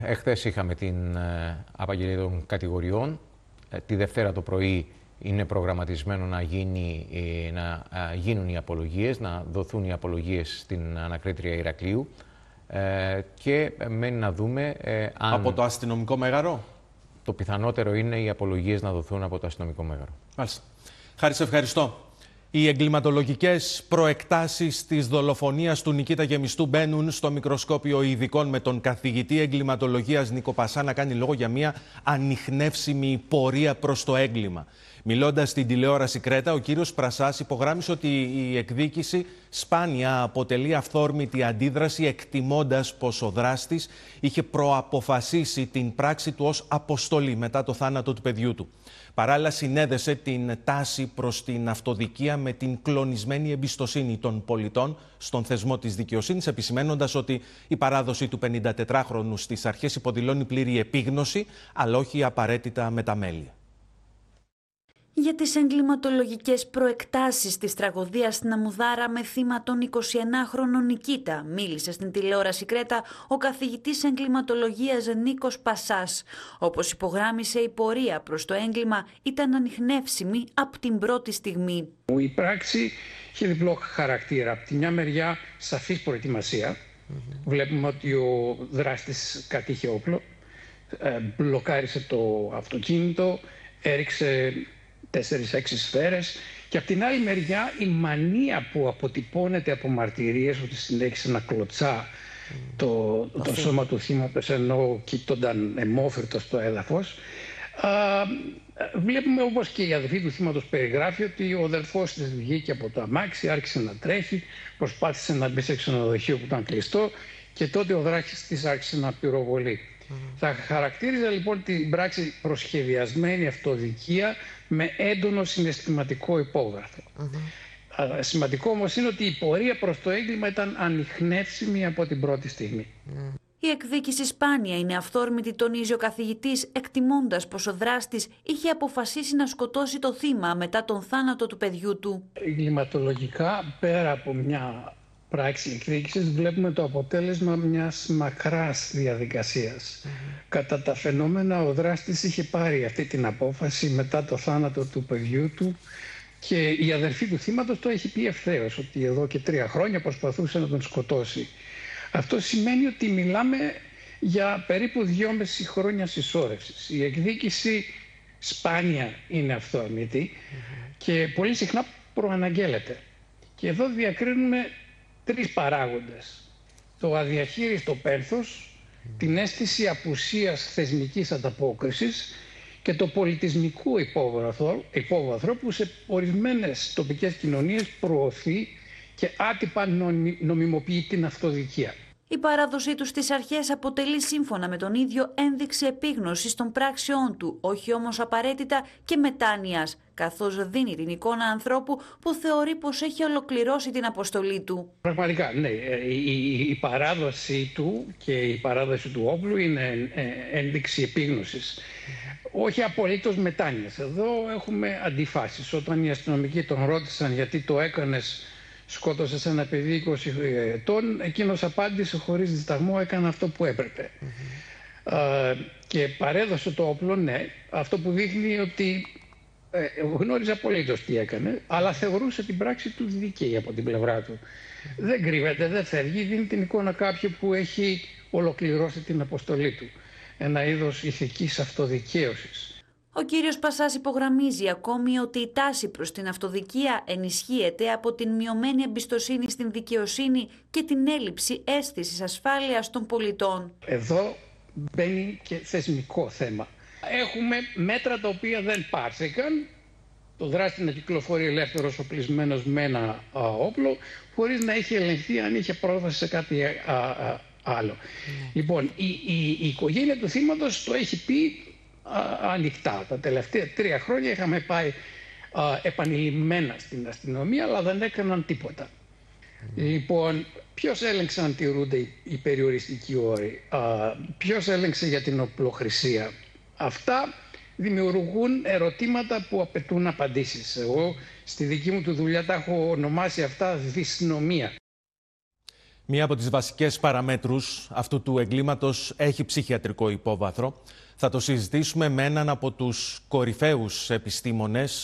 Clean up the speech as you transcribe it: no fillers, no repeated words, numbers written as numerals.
Εχθές είχαμε την απαγγελία των κατηγοριών. Τη Δευτέρα το πρωί είναι προγραμματισμένο να γίνουν οι απολογίες, να δοθούν οι απολογίες στην ανακρίτρια Ηρακλείου και μένει να δούμε αν... Από το αστυνομικό μέγαρο. Το πιθανότερο είναι οι απολογίες να δοθούν από το αστυνομικό μέγαρο. Μάλιστα. Χάρη, σε ευχαριστώ. Οι εγκληματολογικές προεκτάσεις της δολοφονίας του Νικήτα Γεμιστού μπαίνουν στο μικροσκόπιο ειδικών, με τον καθηγητή εγκληματολογίας Νίκο Πασά να κάνει λόγο για μια ανιχνεύσιμη πορεία προς το έγκλημα. Μιλώντας στην τηλεόραση Κρέτα, ο κύριος Πρασάς υπογράμμισε ότι η εκδίκηση σπάνια αποτελεί αυθόρμητη αντίδραση, εκτιμώντας πως ο δράστης είχε προαποφασίσει την πράξη του ως αποστολή μετά το θάνατο του παιδιού του. Παράλληλα, συνέδεσε την τάση προς την αυτοδικία με την κλονισμένη εμπιστοσύνη των πολιτών στον θεσμό της δικαιοσύνης, επισημαίνοντας ότι η παράδοση του 54χρονου στις αρχές υποδηλώνει πλήρη επίγνωση, αλλά όχι απαραίτητα μεταμέλεια. Για τις εγκληματολογικές προεκτάσεις της τραγωδίας στην Αμμουδάρα με θύμα τον 21χρονο Νικήτα μίλησε στην τηλεόραση Κρέτα ο καθηγητής εγκληματολογίας Νίκος Πασάς. Όπως υπογράμμισε, η πορεία προς το έγκλημα ήταν ανιχνεύσιμη από την πρώτη στιγμή. Η πράξη είχε διπλό χαρακτήρα. Από τη μια μεριά σαφής προετοιμασία. Βλέπουμε ότι ο δράστης κατήχε όπλο, μπλοκάρισε το αυτοκίνητο, έριξε 4-6 σφαίρες, και από την άλλη μεριά η μανία που αποτυπώνεται από μαρτυρίες ότι συνέχισε να κλωτσά το σώμα του θύματος ενώ κοίτονταν αιμόφυρτο στο έδαφος. Βλέπουμε, όπως και η αδελφή του θύματος περιγράφει, ότι ο αδελφός της βγήκε από το αμάξι, άρχισε να τρέχει, προσπάθησε να μπει σε ξενοδοχείο που ήταν κλειστό και τότε ο δράστης της άρχισε να πυροβολεί. Θα χαρακτήριζα λοιπόν την πράξη προσχεδιασμένη αυτοδικία με έντονο συναισθηματικό υπόβαθρο. Σημαντικό όμως είναι ότι η πορεία προς το έγκλημα ήταν ανιχνεύσιμη από την πρώτη στιγμή. Η εκδίκηση σπάνια είναι αυθόρμητη, τονίζει ο καθηγητής, εκτιμώντας πως ο δράστης είχε αποφασίσει να σκοτώσει το θύμα μετά τον θάνατο του παιδιού του. Εγκληματολογικά, πέρα από μια πράξη εκδίκησης, βλέπουμε το αποτέλεσμα μιας μακράς διαδικασίας. Κατά τα φαινόμενα, ο δράστης είχε πάρει αυτή την απόφαση μετά το θάνατο του παιδιού του και η αδερφή του θύματος το έχει πει ευθέως, ότι εδώ και 3 χρόνια προσπαθούσε να τον σκοτώσει. Αυτό σημαίνει ότι μιλάμε για περίπου 2,5 χρόνια συσσόρευσης. Η εκδίκηση σπάνια είναι αυθόρμητη και πολύ συχνά προαναγγέλλεται. Και εδώ διακρίνουμε 3 παράγοντες. Το αδιαχείριστο πένθος, την αίσθηση απουσίας θεσμικής ανταπόκρισης και το πολιτισμικό υπόβαθρο που σε ορισμένες τοπικές κοινωνίες προωθεί και άτυπα νομιμοποιεί την αυτοδικία. Η παράδοσή του στις αρχές αποτελεί, σύμφωνα με τον ίδιο, ένδειξη επίγνωσης των πράξεών του, όχι όμως απαραίτητα και μετάνοιας, καθώς δίνει την εικόνα ανθρώπου που θεωρεί πως έχει ολοκληρώσει την αποστολή του. Πραγματικά, ναι. Η παράδοση του και η παράδοση του όπλου είναι ένδειξη επίγνωσης. Όχι απολύτως μετάνοιας. Εδώ έχουμε αντιφάσεις. Όταν οι αστυνομικοί τον ρώτησαν γιατί το έκανες, σκότωσες ένα παιδί 20 ετών, εκείνος απάντησε χωρίς δισταγμό, έκανα αυτό που έπρεπε. Και παρέδωσε το όπλο, ναι. Αυτό που δείχνει ότι γνώριζε απολύτως τι έκανε, αλλά θεωρούσε την πράξη του δίκαιη από την πλευρά του. Δεν κρύβεται, δεν φεύγει, δίνει την εικόνα κάποιου που έχει ολοκληρώσει την αποστολή του. Ένα είδος ηθικής αυτοδικαίωσης. Ο κύριος Πασάς υπογραμμίζει ακόμη ότι η τάση προς την αυτοδικία ενισχύεται από την μειωμένη εμπιστοσύνη στην δικαιοσύνη και την έλλειψη αίσθησης ασφάλειας των πολιτών. Εδώ μπαίνει και θεσμικό θέμα. Έχουμε μέτρα τα οποία δεν πάρθηκαν. Το δράστη να κυκλοφορεί ελεύθερος οπλισμένος με ένα όπλο, χωρίς να έχει ελεγχθεί αν είχε πρόσβαση σε κάτι άλλο. Λοιπόν, η οικογένεια του θύματος το έχει πει ανοιχτά. Τα τελευταία 3 χρόνια είχαμε πάει επανειλημμένα στην αστυνομία, αλλά δεν έκαναν τίποτα. Λοιπόν, ποιος έλεγξε αν τηρούνται οι περιοριστικοί όροι, ποιος έλεγξε για την οπλοχρησία. Αυτά δημιουργούν ερωτήματα που απαιτούν απαντήσεις. Εγώ στη δική μου του δουλειά τα έχω ονομάσει αυτά δυσνομία. Μία από τις βασικές παραμέτρους αυτού του εγκλήματος έχει ψυχιατρικό υπόβαθρο. Θα το συζητήσουμε με έναν από τους κορυφαίους επιστήμονες